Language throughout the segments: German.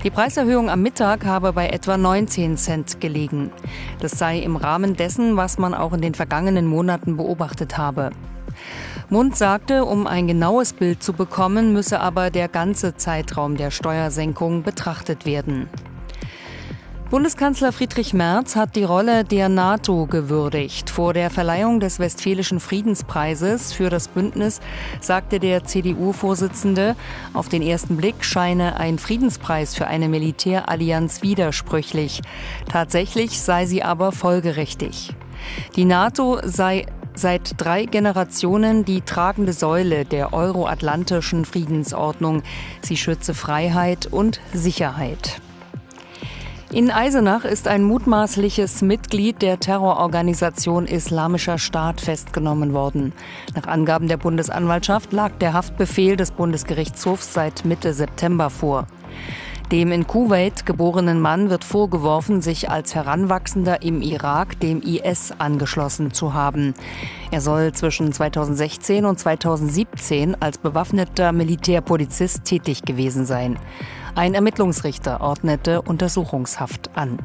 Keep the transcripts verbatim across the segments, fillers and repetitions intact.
Die Preiserhöhung am Mittag habe bei etwa neunzehn Cent gelegen. Das sei im Rahmen dessen, was man auch in den vergangenen Monaten beobachtet habe. Mund sagte, um ein genaues Bild zu bekommen, müsse aber der ganze Zeitraum der Steuersenkung betrachtet werden. Bundeskanzler Friedrich Merz hat die Rolle der NATO gewürdigt. Vor der Verleihung des Westfälischen Friedenspreises für das Bündnis sagte der C D U-Vorsitzende, auf den ersten Blick scheine ein Friedenspreis für eine Militärallianz widersprüchlich. Tatsächlich sei sie aber folgerichtig. Die NATO sei seit drei Generationen die tragende Säule der euroatlantischen Friedensordnung. Sie schütze Freiheit und Sicherheit. In Eisenach ist ein mutmaßliches Mitglied der Terrororganisation Islamischer Staat festgenommen worden. Nach Angaben der Bundesanwaltschaft lag der Haftbefehl des Bundesgerichtshofs seit Mitte September vor. Dem in Kuwait geborenen Mann wird vorgeworfen, sich als Heranwachsender im Irak dem I S angeschlossen zu haben. Er soll zwischen zweitausendsechzehn und zweitausendsiebzehn als bewaffneter Militärpolizist tätig gewesen sein. Ein Ermittlungsrichter ordnete Untersuchungshaft an.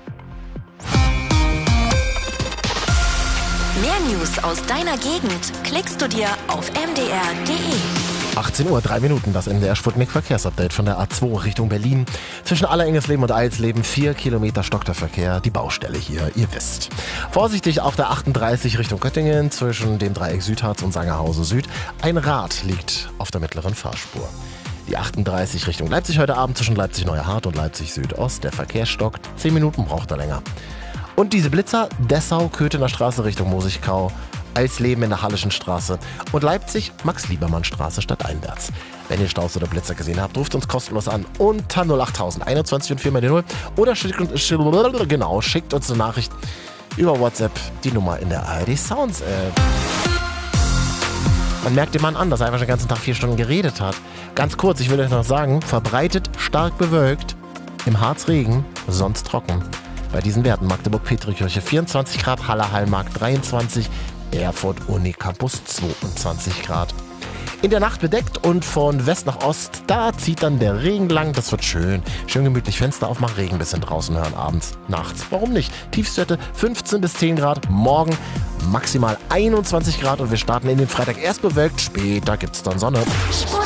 Mehr News aus deiner Gegend klickst du dir auf m d r punkt d e. achtzehn Uhr, drei Minuten, das M D R Sputnik Verkehrsupdate von der A zwei Richtung Berlin. Zwischen Allerengesleben und Eilsleben vier Kilometer stockt der Verkehr, die Baustelle hier, ihr wisst. Vorsichtig auf der achtunddreißig Richtung Göttingen, zwischen dem Dreieck Südharz und Sangerhausen Süd. Ein Rad liegt auf der mittleren Fahrspur. Die achtunddreißig Richtung Leipzig heute Abend zwischen Leipzig-Neuerhardt und Leipzig-Südost. Der Verkehr stockt, zehn Minuten braucht er länger. Und diese Blitzer, Dessau, Köthener Straße Richtung Mosigkau, Eisleben in der Hallischen Straße und Leipzig, Max-Liebermann-Straße stadteinwärts. Wenn ihr Staus oder Blitzer gesehen habt, ruft uns kostenlos an unter null acht tausend einundzwanzig und vier mal die null oder schickt, genau, schickt uns eine Nachricht über WhatsApp, die Nummer in der A R D Sounds App. Man merkt dem Mann an, dass er einfach schon den ganzen Tag vier Stunden geredet hat. Ganz kurz, ich will euch noch sagen, verbreitet, stark bewölkt, im Harz Regen, sonst trocken. Bei diesen Werten Magdeburg-Petrikirche vierundzwanzig Grad, Halle-Hallmarkt dreiundzwanzig, Erfurt Unicampus zweiundzwanzig Grad. In der Nacht bedeckt und von West nach Ost, da zieht dann der Regen lang. Das wird schön. Schön gemütlich Fenster aufmachen, Regen ein bisschen draußen hören, abends, nachts. Warum nicht? Tiefstwerte fünfzehn bis zehn Grad, morgen maximal einundzwanzig Grad und wir starten in den Freitag erst bewölkt, später gibt's dann Sonne. Sport.